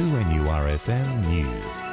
2NURFM News.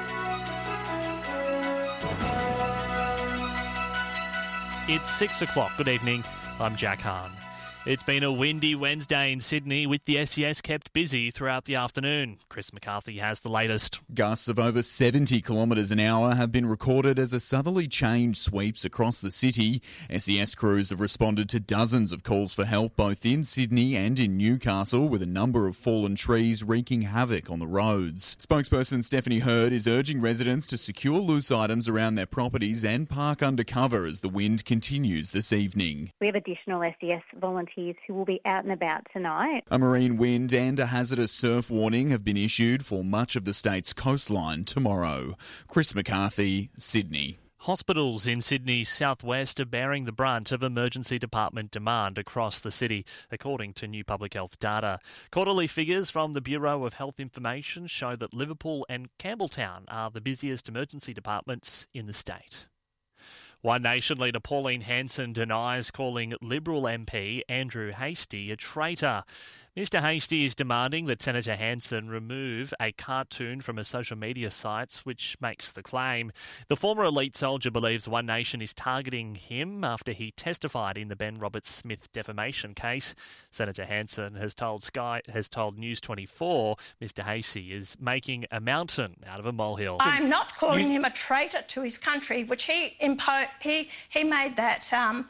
It's 6 o'clock. Good evening. I'm Jack Hahn. It's been a windy Wednesday in Sydney with the SES kept busy throughout the afternoon. Chris McCarthy has the latest. Gusts of over 70 kilometres an hour have been recorded as a southerly change sweeps across the city. SES crews have responded to dozens of calls for help both in Sydney and in Newcastle, with a number of fallen trees wreaking havoc on the roads. Spokesperson Stephanie Hurd is urging residents to secure loose items around their properties and park undercover as the wind continues this evening. We have additional SES volunteers who will be out and about tonight. A marine wind and a hazardous surf warning have been issued for much of the state's coastline tomorrow. Chris McCarthy, Sydney. Hospitals in Sydney's southwest are bearing the brunt of emergency department demand across the city, according to new public health data. Quarterly figures from the Bureau of Health Information show that Liverpool and Campbelltown are the busiest emergency departments in the state. One Nation leader Pauline Hanson denies calling Liberal MP Andrew Hastie a traitor. Mr Hastie is demanding that Senator Hanson remove a cartoon from her social media sites which makes the claim. The former elite soldier believes One Nation is targeting him after he testified in the Ben Roberts-Smith defamation case. Senator Hanson has told News 24 Mr Hastie is making a mountain out of a molehill. I'm not calling him a traitor to his country, which he made that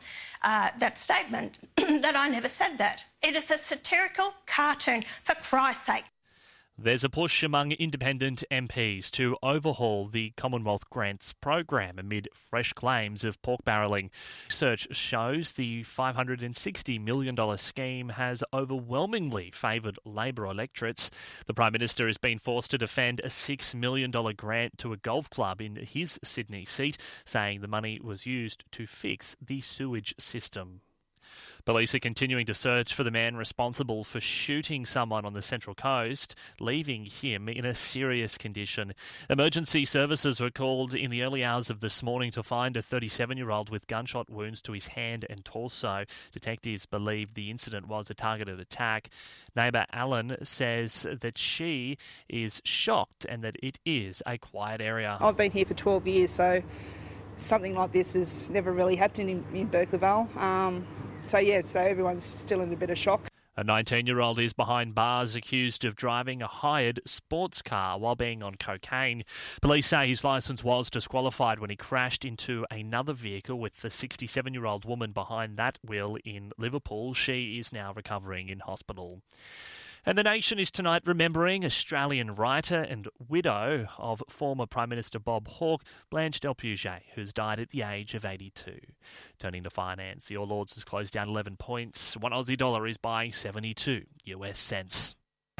statement that I never said that. It is a satirical cartoon, for Christ's sake. There's a push among independent MPs to overhaul the Commonwealth Grants program amid fresh claims of pork barrelling. Research shows the $560 million scheme has overwhelmingly favoured Labor electorates. The Prime Minister has been forced to defend a $6 million grant to a golf club in his Sydney seat, saying the money was used to fix the sewage system. Police are continuing to search for the man responsible for shooting someone on the Central Coast, leaving him in a serious condition. Emergency services were called in the early hours of this morning to find a 37-year-old with gunshot wounds to his hand and torso. Detectives believe the incident was a targeted attack. Neighbour Alan says that she is shocked and that it is a quiet area. I've been here for 12 years, so something like this has never really happened in Berkeley Vale. So everyone's still in a bit of shock. A 19-year-old is behind bars accused of driving a hired sports car while being on cocaine. Police say his licence was disqualified when he crashed into another vehicle with the 67-year-old woman behind that wheel in Liverpool. She is now recovering in hospital. And the nation is tonight remembering Australian writer and widow of former Prime Minister Bob Hawke, Blanche Del Puget, who's died at the age of 82. Turning to finance, the All Ords has closed down 11 points. One Aussie dollar is buying 72 US cents.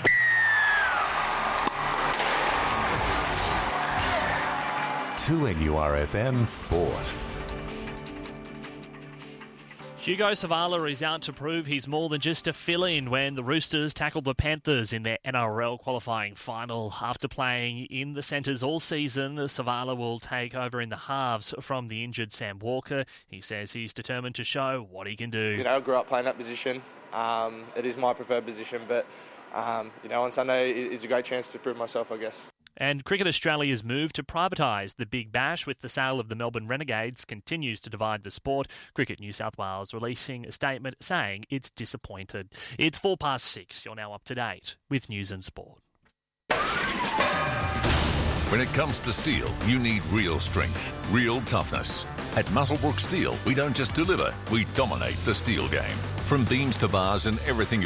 To NURFM Sport. Hugo Savala is out to prove he's more than just a fill-in when the Roosters tackled the Panthers in their NRL qualifying final. After playing in the centres all season, Savala will take over in the halves from the injured Sam Walker. He says he's determined to show what he can do. I grew up playing that position. It is my preferred position, but on Sunday it's a great chance to prove myself, I guess. And Cricket Australia's move to privatise the Big Bash with the sale of the Melbourne Renegades continues to divide the sport. Cricket New South Wales releasing a statement saying it's disappointed. It's 6:04. You're now up to date with News and Sport. When it comes to steel, you need real strength, real toughness. At Muswellbrook Steel, we don't just deliver, we dominate the steel game. From beams to bars and everything